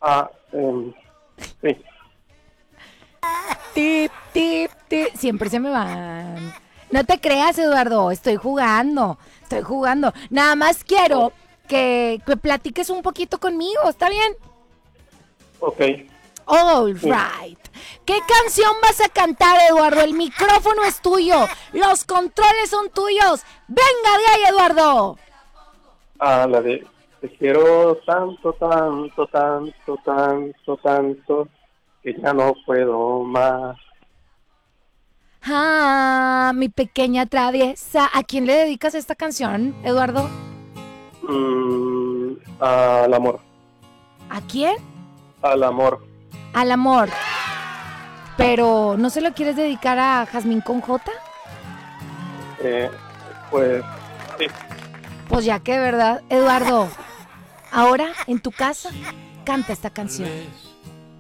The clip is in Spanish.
Ah, sí. Tip, tip, tip. Siempre se me van. No te creas, Eduardo. Estoy jugando. Estoy jugando. Nada más Oh, quiero que platiques un poquito conmigo. ¿Está bien? ok, All sí. right. ¿Qué canción vas a cantar, Eduardo? El micrófono es tuyo. Los controles son tuyos. Venga de ahí, Eduardo. Ah, la de te quiero tanto, tanto, tanto, tanto, tanto, que ya no puedo más. Ah, mi pequeña traviesa. ¿A quién le dedicas esta canción, Eduardo? Al amor, ¿A quién? al amor. Al amor. Pero, ¿no se lo quieres dedicar a Jazmín con J? Eh, pues, sí. Pues ya que, ¿verdad? Eduardo, ahora en tu casa, canta esta canción.